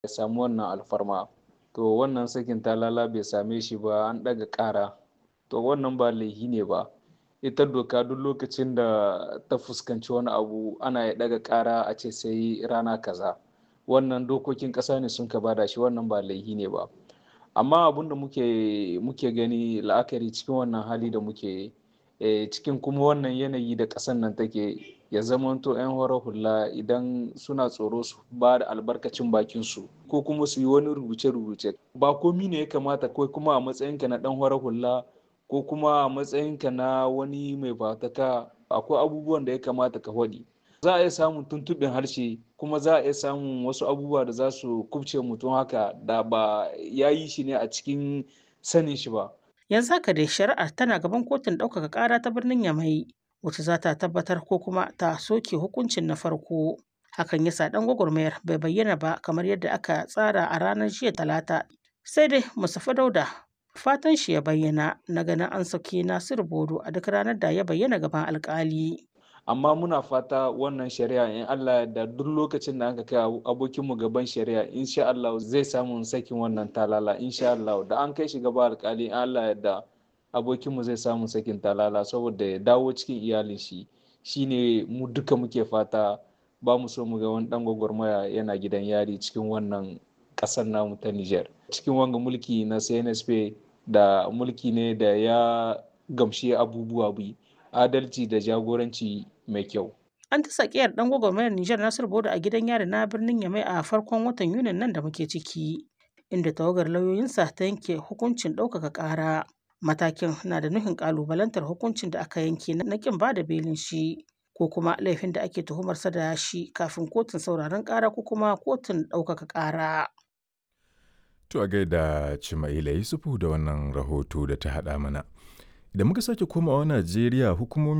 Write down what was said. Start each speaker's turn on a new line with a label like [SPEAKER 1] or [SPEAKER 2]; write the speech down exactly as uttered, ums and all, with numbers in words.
[SPEAKER 1] ya samu wannan alfarma. To wannan sakin talala bai same shi ba, an ɗaga ƙara. To wannan ba laifi ne ba. Ita doka duk lokacin da ta fuskanci wani abu ana iya ɗaga ƙara a ce sai rana kaza. Wannan dokokin ƙasa ne sun ka bada shi, wannan ba laifi ne ba. Amma abun da muke muke gani la'akari cikin wannan hali da muke eh, cikin kuma wannan yanayi da ƙasar nan take, ya zamanto 'yan horar hula idan suna tsoro su ba da albarkacin bakin su ko kuma su yi wani rubuce-rubuce. Ba komi ne ya kamata kai kuma a matsayinka na ɗan horar hula ko kuma a matsayinka na wani mai fafutuka, akwai abubuwan da ya kamata ka faɗi. Za a iya samun tuntuɓin harshe, kuma za a iya samun wasu abubuwa da za su kubce mutum haka da ba ya yi shi ne a cikin sanin shi ba.
[SPEAKER 2] Yanzu haka dai shari'ar tana gaban kotun ɗaukaka ƙara ta birnin Yamai, wacce za ta tabbatar ko kuma ta soke hukuncin na farko. Hakan yasa ɗan gwagwarmayar bai bayyana ba kamar yadda aka tsara a ranar jiya Talata. Sai dai Mustapha Dauda fatan shi ya bayyana na ganin an saki Nasiru Bodo a duk ranar da ya bayyana gaban alƙali.
[SPEAKER 1] Amma muna fata wannan shari'a in Allah da duk lokacin da aka kai abokinmu gaban shari'a, insha Allah zai samu sakin wannan talala, insha Allah da an kai shi gaban alkali in Allah da abokinmu zai samu sakin talala saboda ya dawo cikin iyalin shi. Shine mu duka muke fata, ba mu so mu ga wani dan gwagwarmaya yana gidan yari cikin wannan kasar namu ta Niger. Cikin wanga mulki na C N S P da mulki ne da ya gamshi abubuwa bi adalci da jagoranci mai kyau.
[SPEAKER 2] An ta sakiyar ɗan gwagwarmayar Nijar Nasiru Bodo a gidan yari na birnin Yamai a farkon watan Yunin nan da muke ciki, inda tawagar lauyoyinsa ta yanke hukuncin ɗaukaka ƙara. Matakin na da nufin ƙalubalantar hukuncin da aka yanke na ƙin ba da belin shi, ko kuma laifin da ake tuhumarsa da shi kafin kotun sauraron ƙara ko kuma kotun ɗaukaka ƙara.
[SPEAKER 3] To a gaida Cimaila Yusufu da wannan rahoto da ta haɗa mana. Da muka sake komawa Najeriya, hukumomi